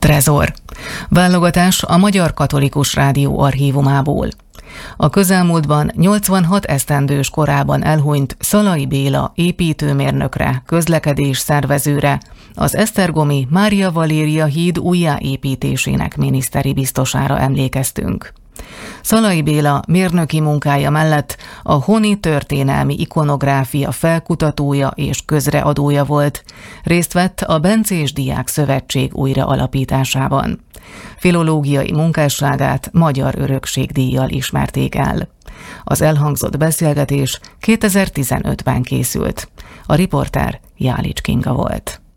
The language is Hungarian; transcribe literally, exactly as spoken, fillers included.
Trezor. Válogatás a Magyar Katolikus Rádió archívumából. A közelmúltban nyolcvanhat esztendős korában elhunyt Szalai Béla építőmérnökre, közlekedés szervezőre, az esztergomi Mária Valéria híd újjáépítésének miniszteri biztosára emlékeztünk. Szalai Béla mérnöki munkája mellett a honi történelmi ikonográfia felkutatója és közreadója volt, részt vett a Bencés Diák Szövetség újraalapításában. Filológiai munkásságát Magyar Örökség-díjjal ismerték el. Az elhangzott beszélgetés kétezer-tizenötben készült. A riporter Jálics Kinga volt.